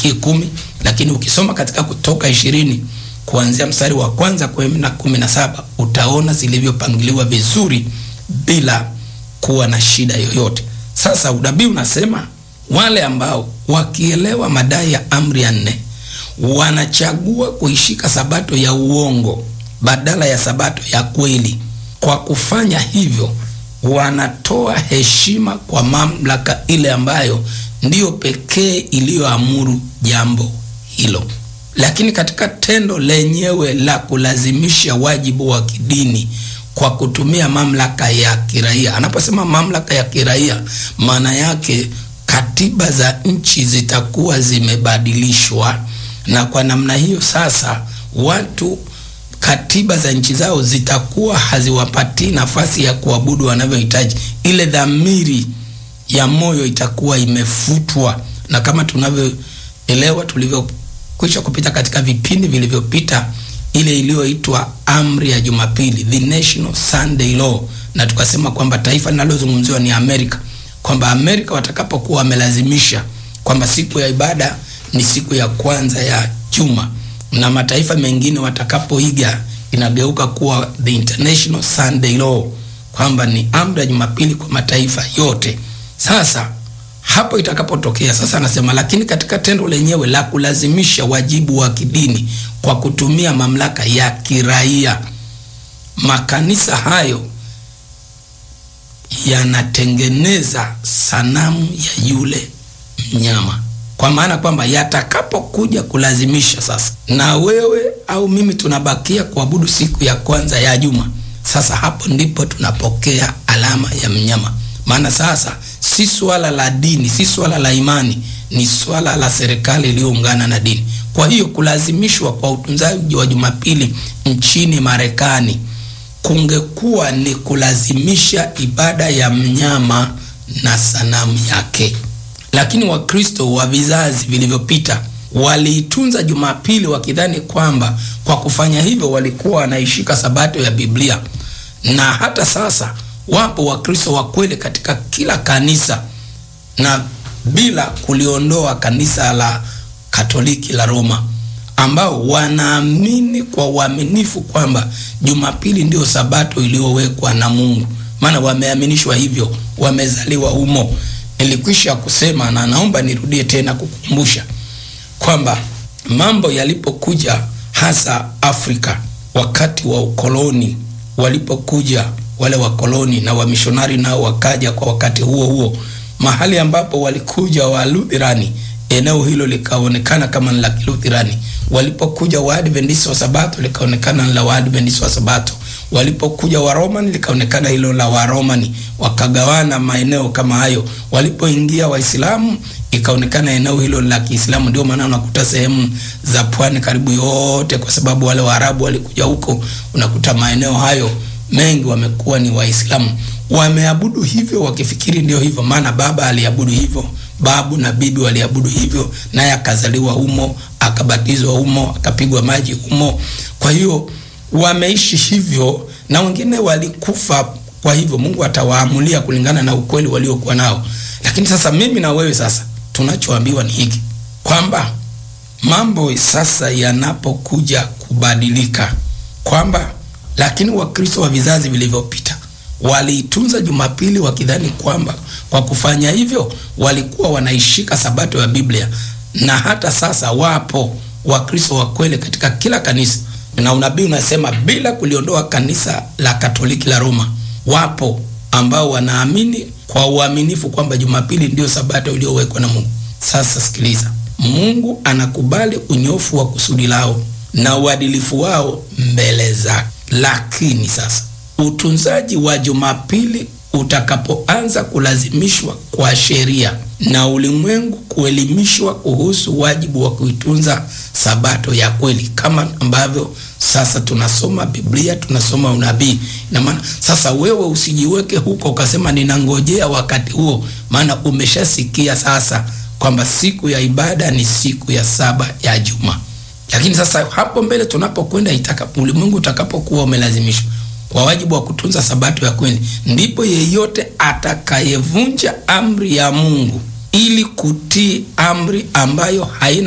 hii 10, lakini ukisoma katika Kutoka 20 kuanzia mstari wa kwanza kwenda 17 utaona zilivyopangiliwa vizuri bila kuwa na shida yoyote. Sasa unabii unasema wale ambao wakielewa madai ya amri ya 4 wanachagua kuishika sabato ya uongo badala ya sabato ya kweli. Kwa kufanya hivyo wanatoa heshima kwa mamlaka ile ambayo ndiyo pekee iliyoamuru jambo hilo. Lakini katika tendo lenyewe la kulazimisha wajibu wa kidini kwa kutumia mamlaka ya kiraia, anaposema mamlaka ya kiraia, maana yake katiba za nchi zitakuwa zimebadilishwa, na kwa namna hiyo sasa watu katiba za nchi zao zitakuwa haziwapatii nafasi ya kuabudu wanavyohitaji. Ile dhamiri ya moyo itakuwa imefutwa, na kama tunavyoelewa tulivyokwisha kupita katika vipindi vilivyopita, ile iliyoitwa amri ya Jumapili, the National Sunday Law, na tukasema kwamba taifa linalozungumziwa ni Amerika, kwamba Amerika watakapokuwa wamelazimisha kwamba siku ya ibada ni siku ya kwanza ya juma, na mataifa mengine watakapoiga inageuka kuwa the International Sunday Law, kwamba ni amri ya Jumapili kwa mataifa yote. Sasa hapo itakapotokea sasa, anasema lakini katika tendo lenyewe la kulazimisha wajibu wa kidini kwa kutumia mamlaka ya kiraia, makanisa hayo yanatengeneza sanamu ya yule mnyama. Kwa maana kwamba yatakapokuja kulazimisha sasa, na wewe au mimi tunabakia kuabudu siku ya kwanza ya juma, sasa hapo ndipo tunapokea alama ya mnyama. Maana sasa si swala la dini, si swala la imani, ni swala la serikali iliyoungana na dini. Kwa hiyo kulazimishwa kwa utunzaji wa Jumapili nchini Marekani kungekuwa ni kulazimisha ibada ya mnyama na sanamu yake. Lakini Wakristo wa vizazi vilivyopita waliitunza Jumapili wakidhani kwamba kwa kufanya hivyo walikuwa wanaishika sabato ya Biblia. Na hata sasa wapo Wakristo wa kweli katika kila kanisa, na bila kuliondoa kanisa la Katoliki la Roma, ambao wanaamini kwa uaminifu kwamba Jumapili ndio sabato iliyowekwa na Mungu, maana wameaminishwa hivyo, wamezaliwa humo. Nilikwisha kusema na naomba nirudie tena kukumbusha kwamba mambo yalipokuja hasa Afrika wakati wa ukoloni, walipokuja wale wakoloni na wamishonari nao wakaja kwa wakati huo huo, mahali ambapo walikuja wa Lutherani, eneo hilo likaonekana kama la Lutherani. Walipokuja Waadventista wa Sabato likaonekana la Waadventista wa Sabato. Walipokuja wa Roman likaonekana hilo la wa Romani, wakagawana maeneo kama hayo. Walipoingia Waislamu ikaonekana eneo hilo la Kiislamu. Ndio maana unakuta sehemu za pwani karibu yote, kwa sababu wale Waarabu walikuja huko, unakuta maeneo hayo mengi wamekuwa ni Waislamu. Wameabudu hivyo wakifikiri ndio hivyo, maana baba aliabudu hivyo, babu na bibi waliabudu hivyo, naye akazaliwa humo, akabatizwa humo, akapigwa maji humo. Kwa hiyo wameishi hivyo, na wengine walikufa. Kwa hivyo Mungu atawaamulia kulingana na ukweli waliokuwa nao. Lakini sasa mimi na wewe sasa tunachoambiwa ni hiki, kwamba mambo sasa yanapokuja kubadilika, kwamba lakini Wakristo wa vizazi vilivyopita waliitunza Jumapili wakidhani kwamba kwa kufanya hivyo walikuwa wanaishika sabato ya Biblia. Na hata sasa wapo Wakristo wa kweli katika kila kanisa, na unabii unasema bila kuliondoa kanisa la Katoliki la Roma, wapo ambao wanaamini kwa uaminifu kwamba Jumapili ndio sabato iliyowekwa na Mungu. Sasa sikiliza, Mungu anakubali unyofu wa kusudi lao na uadilifu wao mbele zake. Lakini sasa utunzaji wa Jumapili utakapoanza kulazimishwa kwa sheria na ulimwengu kuelimishwa kuhusu wajibu wa kuitunza sabato ya kweli, kama ambavyo sasa tunasoma Biblia, tunasoma unabii, na maana sasa wewe usijiweke huko ukasema ninangojea wakati huo, maana umeshasikia sasa kwamba siku ya ibada ni siku ya 7 ya juma. Lakini sasa hapo mbele tunapokwenda, ulimwengu utakapokuwa umelazimishwa kwa wajibu wa kutunza sabato ya kweli, ndipo yeyote atakayevunja amri ya Mungu ili kutii amri ambayo haina